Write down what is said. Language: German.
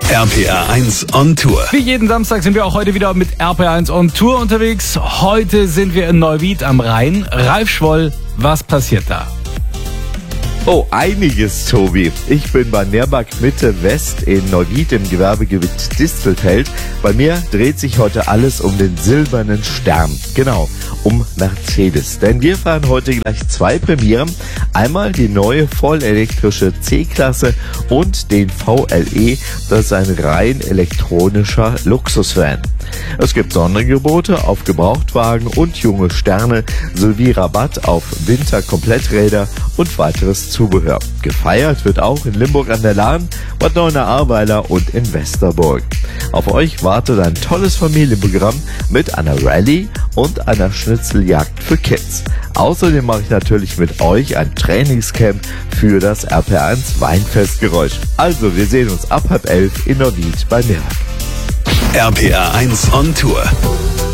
RPR 1 on Tour. Wie jeden Samstag sind wir auch heute wieder mit RPR 1 on Tour unterwegs. Heute sind wir in Neuwied am Rhein. Ralf Schwoll, was passiert da? Oh, einiges, Tobi. Ich bin bei Nerbach Mitte West in Neuwied im Gewerbegebiet Distelfeld. Bei mir dreht sich heute alles um den silbernen Stern. Genau, um Mercedes. Denn wir fahren heute gleich zwei Premieren. Einmal die neue vollelektrische C-Klasse und den VLE. Das ist ein rein elektronischer Luxusvan. Es gibt Sonderangebote auf Gebrauchtwagen und junge Sterne sowie Rabatt auf Winterkompletträder und weiteres Zubehör. Gefeiert wird auch in Limburg an der Lahn, Bad Neuenahr-Ahrweiler und in Westerburg. Auf euch wartet ein tolles Familienprogramm mit einer Rallye und einer Schnitzeljagd für Kids. Außerdem mache ich natürlich mit euch ein Trainingscamp für das RPR1 Weinfestgeräusch. Also, wir sehen uns ab 10:30 in Neuwied bei Nerbach. RPR 1 on Tour.